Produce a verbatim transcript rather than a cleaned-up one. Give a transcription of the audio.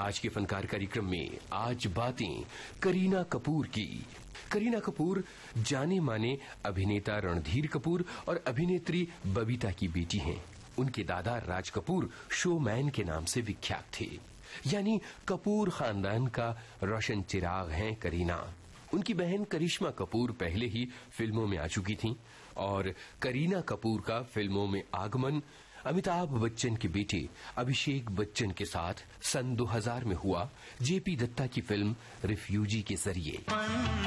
आज के फनकार कार्यक्रम में आज बातें करीना कपूर की। करीना कपूर जाने माने अभिनेता रणधीर कपूर और अभिनेत्री बबीता की बेटी हैं। उनके दादा राज कपूर शोमैन के नाम से विख्यात थे, यानी कपूर खानदान का रोशन चिराग हैं करीना। उनकी बहन करिश्मा कपूर पहले ही फिल्मों में आ चुकी थीं और करीना कपूर का फिल्मों में आगमन अमिताभ बच्चन के बेटे अभिषेक बच्चन के साथ सन दो हज़ार में हुआ जेपी दत्ता की फिल्म रिफ्यूजी के जरिए।